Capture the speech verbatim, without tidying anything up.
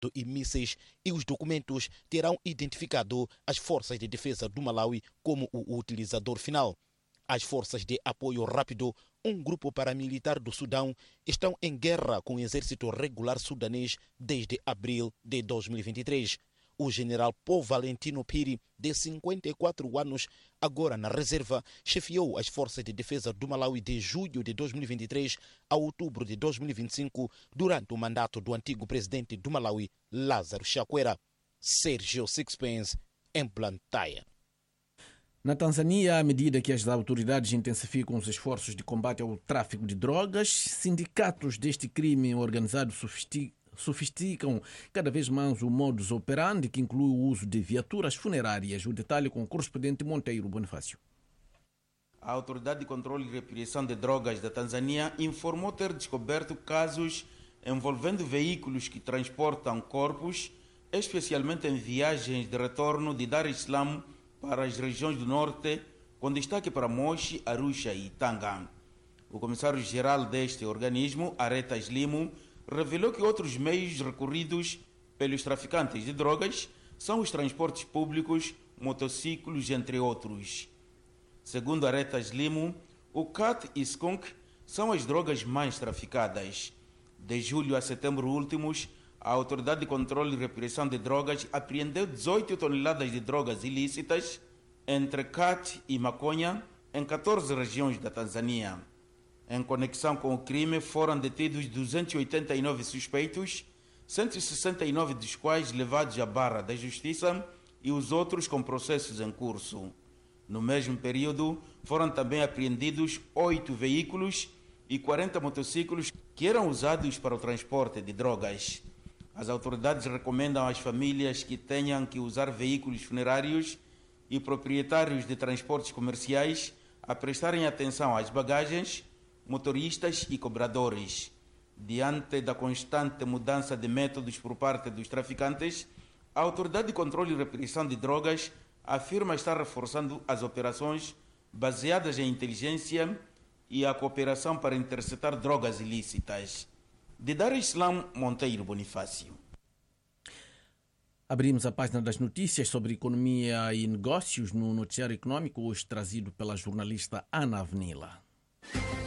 e mísseis e os documentos terão identificado as forças de defesa do Malawi como o utilizador final. As forças de apoio rápido, um grupo paramilitar do Sudão, estão em guerra com o exército regular sudanês desde abril de dois mil e vinte e três. O general Paul Valentino Piri, de cinquenta e quatro anos, agora na reserva, chefiou as forças de defesa do Malawi de julho de dois mil e vinte e três a outubro de dois mil e vinte e cinco, durante o mandato do antigo presidente do Malawi, Lázaro Chakwera. Sérgio Sixpence, em Blantyre. Na Tanzânia, à medida que as autoridades intensificam os esforços de combate ao tráfico de drogas, sindicatos deste crime organizado sofisticam sofisticam cada vez mais o modus operandi, que inclui o uso de viaturas funerárias. O detalhe com o correspondente Monteiro Bonifácio. A Autoridade de Controle e Repressão de Drogas da Tanzânia informou ter descoberto casos envolvendo veículos que transportam corpos, especialmente em viagens de retorno de Dar es Salaam para as regiões do norte, com destaque para Moshi, Arusha e Tanga. O comissário-geral deste organismo, Aretas Limo, revelou que outros meios recorridos pelos traficantes de drogas são os transportes públicos, motociclos, entre outros. Segundo Aretas Limo, o cat e skunk são as drogas mais traficadas. De julho a setembro últimos, a Autoridade de Controle e Repressão de Drogas apreendeu dezoito toneladas de drogas ilícitas, entre cat e maconha, em catorze regiões da Tanzânia. Em conexão com o crime, foram detidos duzentos e oitenta e nove suspeitos, cento e sessenta e nove dos quais levados à barra da justiça e os outros com processos em curso. No mesmo período, foram também apreendidos oito veículos e quarenta motociclos que eram usados para o transporte de drogas. As autoridades recomendam às famílias que tenham que usar veículos funerários e proprietários de transportes comerciais a prestarem atenção às bagagens, motoristas e cobradores. Diante da constante mudança de métodos por parte dos traficantes, a Autoridade de Controle e Repressão de Drogas afirma estar reforçando as operações baseadas em inteligência e a cooperação para interceptar drogas ilícitas. De Dar es Salaam, Monteiro Bonifácio. Abrimos a página das notícias sobre economia e negócios no noticiário econômico, hoje trazido pela jornalista Ana Avenila.